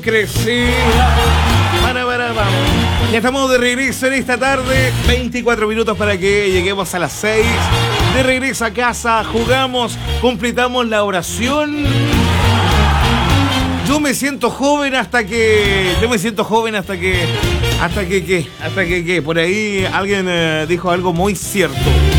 Crecí. Ya estamos de regreso en esta tarde. 24 minutos para que lleguemos a las 6. De regreso a casa, jugamos, completamos la oración. Yo me siento joven hasta que por ahí alguien dijo algo muy cierto.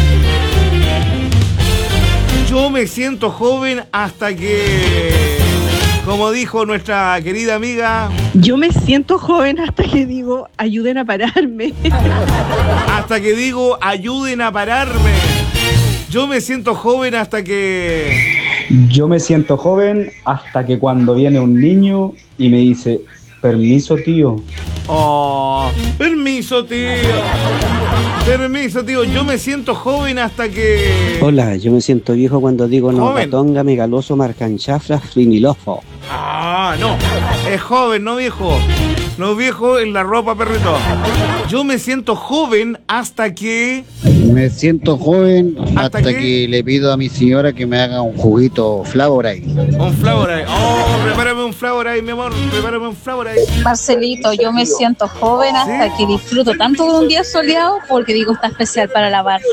Yo me siento joven hasta que, como dijo nuestra querida amiga, yo me siento joven hasta que digo, ayuden a pararme. Hasta que digo, ayuden a pararme. Yo me siento joven hasta que... Yo me siento joven hasta que cuando viene un niño y me dice, permiso, tío. Oh, permiso, tío. Permiso, tío. Yo me siento joven hasta que... Hola, yo me siento viejo cuando digo no, joven. Ratonga, megaloso, marcanchafra, frinilofo. Ah, no. Es joven, no viejo. No viejo en la ropa, perrito. Yo me siento joven hasta que... Me siento joven ¿Hasta hasta qué? que le pido a mi señora que me haga un juguito Flavorite. Un Flavorite. Oh, prepárame un Flavorite, mi amor. Prepárame un Flavorite. Marcelito, yo me siento joven hasta que disfruto tanto de un día soleado porque digo está especial para lavar.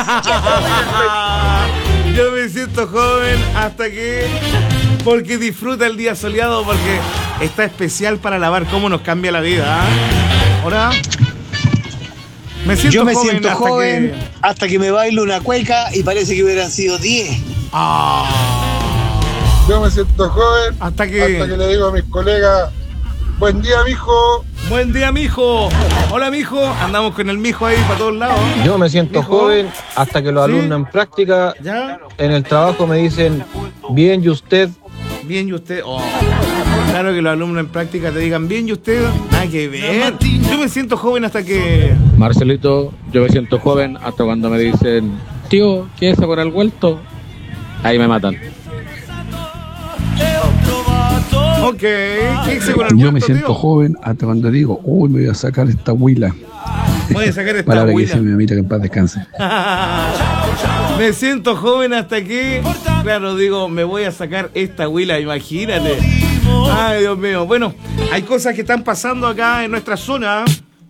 Yo me siento joven hasta que... Porque disfruta el día soleado, porque está especial para lavar. ¿Cómo nos cambia la vida? Ahora... Yo me siento hasta joven que... hasta que me bailo una cueca y parece que hubieran sido 10. Yo me siento joven hasta que le digo a mis colegas, buen día, mijo. Buen día, mijo. Hola, mijo. Andamos con el mijo ahí para todos lados. Yo me siento ¿Mijo? joven hasta que los ¿Sí? alumnos en práctica, ¿Ya? en el trabajo me dicen, bien, ¿y usted? Bien, ¿y usted? Oh. Claro que los alumnos en práctica te digan, bien, ¿y usted? Nada que ver. Yo me siento joven hasta que... Marcelito, yo me siento joven hasta cuando me dicen, tío, ¿qué es eso con el vuelto? Ahí me matan. Ok. ¿Qué hice con el Yo muerto, me siento tío? joven hasta cuando digo, uy, me voy a sacar esta huila. Voy a sacar esta Palabra que huila. dice mi mamita, que en paz descanse. Me siento joven hasta que... Claro, digo, me voy a sacar esta huila, imagínate. Ay, Dios mío. Bueno, hay cosas que están pasando acá en nuestra zona.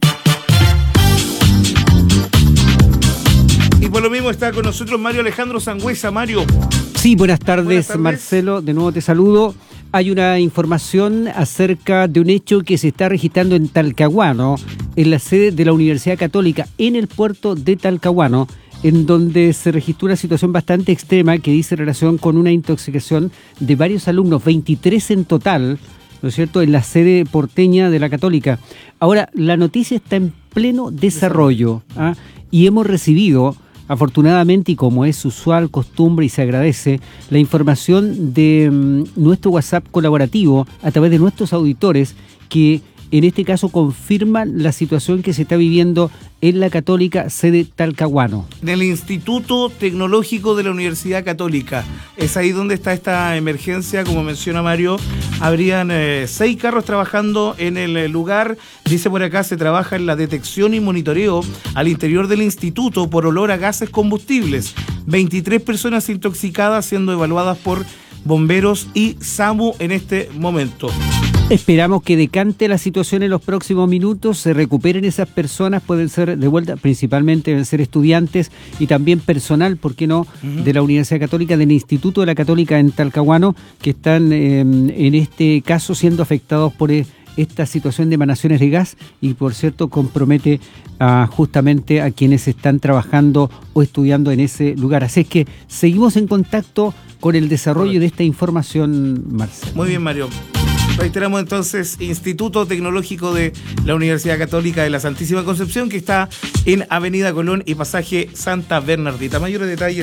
Y por lo mismo está con nosotros Mario Alejandro Sangüesa. Mario. Sí, buenas tardes, Buenas tardes. Marcelo. De nuevo te saludo. Hay una información acerca de un hecho que se está registrando en Talcahuano, en la sede de la Universidad Católica, en el puerto de Talcahuano, en donde se registró una situación bastante extrema que dice relación con una intoxicación de varios alumnos, 23 en total, ¿no es cierto?, en la sede porteña de la Católica. Ahora, la noticia está en pleno desarrollo, ¿ah? Y hemos recibido, afortunadamente, y como es usual, costumbre y se agradece, la información de nuestro WhatsApp colaborativo a través de nuestros auditores que en este caso confirman la situación que se está viviendo en la Católica, sede Talcahuano. Del Instituto Tecnológico de la Universidad Católica. Es ahí donde está esta emergencia, como menciona Mario. Habrían 6 carros trabajando en el lugar. Dice por acá, se trabaja en la detección y monitoreo al interior del instituto por olor a gases combustibles. 23 personas intoxicadas siendo evaluadas por bomberos y SAMU en este momento. Esperamos que decante la situación en los próximos minutos, se recuperen esas personas, pueden ser de vuelta, principalmente deben ser estudiantes y también personal, ¿por qué no?, de la Universidad Católica, del Instituto de la Católica en Talcahuano, que están en este caso siendo afectados por esta situación de emanaciones de gas y, por cierto, compromete justamente a quienes están trabajando o estudiando en ese lugar. Así es que seguimos en contacto con el desarrollo de esta información, Marcelo. Muy bien, Mario. Reiteramos entonces, Instituto Tecnológico de la Universidad Católica de la Santísima Concepción, que está en Avenida Colón y Pasaje Santa Bernardita. Mayores detalles